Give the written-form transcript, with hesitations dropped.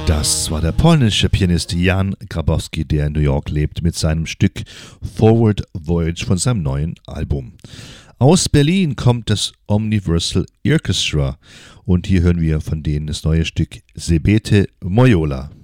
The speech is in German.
Das war der polnische Pianist Jan Grabowski, der in New York lebt, mit seinem Stück Forward Voyage von seinem neuen Album. Aus Berlin kommt das Omniversal Orchestra und hier hören wir von denen das neue Stück Sebete Mojola.